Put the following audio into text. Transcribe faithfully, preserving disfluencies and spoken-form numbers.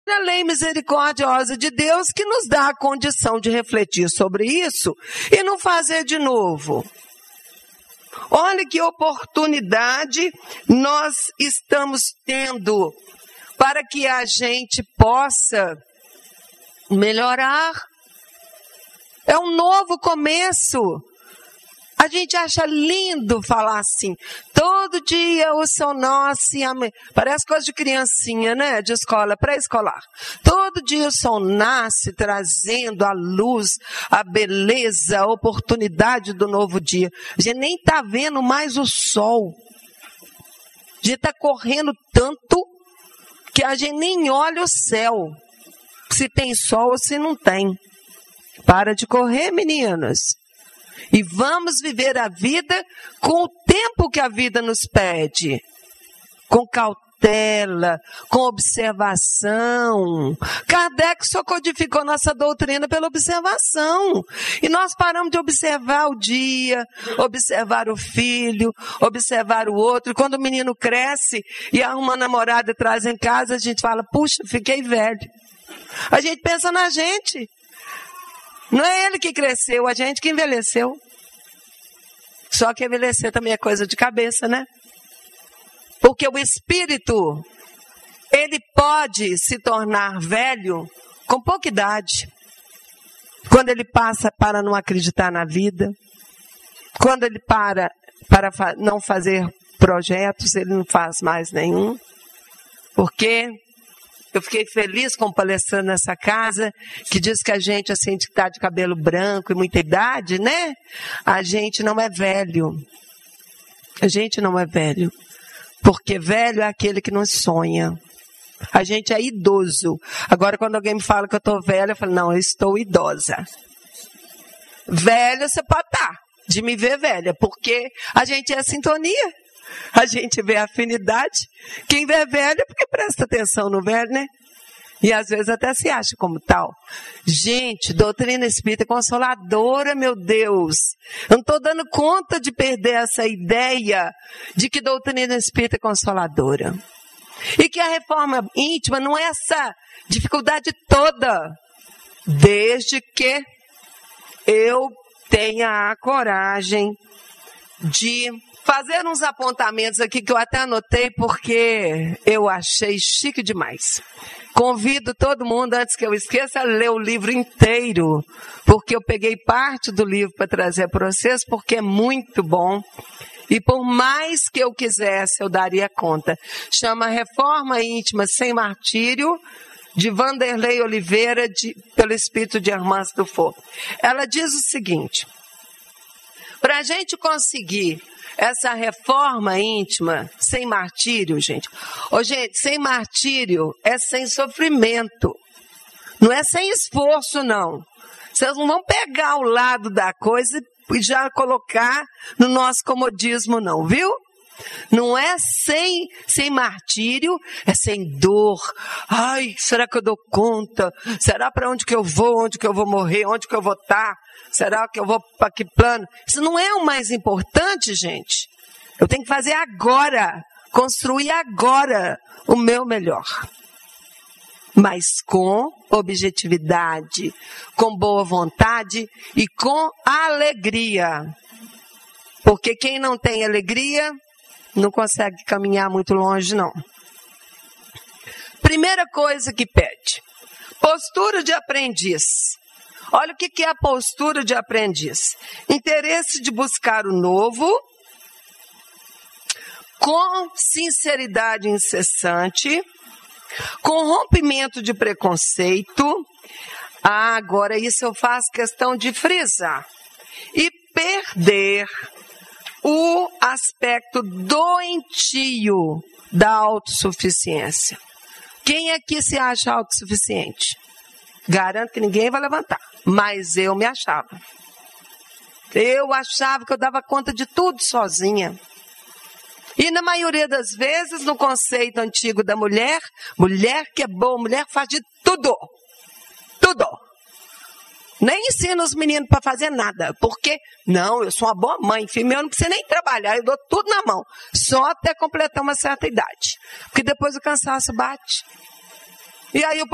A lei misericordiosa de Deus que nos dá a condição de refletir sobre isso e não fazer de novo. Olha que oportunidade nós estamos tendo para que a gente possa melhorar. É um novo começo. A gente acha lindo falar assim, todo dia o sol nasce, parece coisa de criancinha, né? De escola, pré-escolar. Todo dia o sol nasce trazendo a luz, a beleza, a oportunidade do novo dia. A gente nem está vendo mais o sol. A gente está correndo tanto que a gente nem olha o céu. Se tem sol ou se não tem. Para de correr, meninas. E vamos viver a vida com o tempo que a vida nos pede. Com cautela, com observação. Kardec só codificou nossa doutrina pela observação. E nós paramos de observar o dia, observar o filho, observar o outro. E quando o menino cresce e arruma uma namorada e traz em casa, a gente fala, puxa, fiquei velho. A gente pensa na gente. Não é ele que cresceu, a gente que envelheceu. Só que envelhecer também é coisa de cabeça, né? Porque o espírito, ele pode se tornar velho com pouca idade. Quando ele passa para não acreditar na vida. Quando ele para para não fazer projetos, ele não faz mais nenhum. Porque eu fiquei feliz com o palestrante nessa casa, que diz que a gente, assim, que está de cabelo branco e muita idade, né? A gente não é velho. A gente não é velho. Porque velho é aquele que não sonha. A gente é idoso. Agora, quando alguém me fala que eu estou velha, eu falo, não, eu estou idosa. Velho você pode estar, de me ver velha, porque a gente é sintonia. A gente vê afinidade. Quem vê velho é porque presta atenção no velho, né? E às vezes até se acha como tal. Gente, doutrina espírita é consoladora, meu Deus. Eu não estou dando conta de perder essa ideia de que doutrina espírita é consoladora. E que a reforma íntima não é essa dificuldade toda. Desde que eu tenha a coragem de fazer uns apontamentos aqui que eu até anotei porque eu achei chique demais. Convido todo mundo, antes que eu esqueça, a ler o livro inteiro, porque eu peguei parte do livro para trazer para vocês, porque é muito bom. E por mais que eu quisesse, eu daria conta. Chama Reforma Íntima Sem Martírio, de Vanderlei Oliveira, de, pelo Espírito de Hermance Dufour. Ela diz o seguinte, para a gente conseguir essa reforma íntima sem martírio, gente. Ô, gente, sem martírio é sem sofrimento. Não é sem esforço, não. Vocês não vão pegar o lado da coisa e já colocar no nosso comodismo, não, viu? Não é sem, sem martírio, é sem dor. Ai, será que eu dou conta? Será para onde que eu vou? Onde que eu vou morrer? Onde que eu vou estar? Será que eu vou para que plano? Isso não é o mais importante, gente. Eu tenho que fazer agora, construir agora o meu melhor. Mas com objetividade, com boa vontade e com alegria. Porque quem não tem alegria não consegue caminhar muito longe, não. Primeira coisa que pede, postura de aprendiz. Olha o que é a postura de aprendiz. Interesse de buscar o novo, com sinceridade incessante, com rompimento de preconceito. Ah, agora isso eu faço questão de frisar. E perder o aspecto doentio da autossuficiência. Quem aqui se acha autossuficiente? Garanto que ninguém vai levantar. Mas eu me achava. Eu achava que eu dava conta de tudo sozinha. E na maioria das vezes, no conceito antigo da mulher, mulher que é boa, mulher faz de tudo. Tudo. Nem ensino os meninos para fazer nada. Porque, não, eu sou uma boa mãe, filho meu, não precisa nem trabalhar, eu dou tudo na mão. Só até completar uma certa idade. Porque depois o cansaço bate. E aí o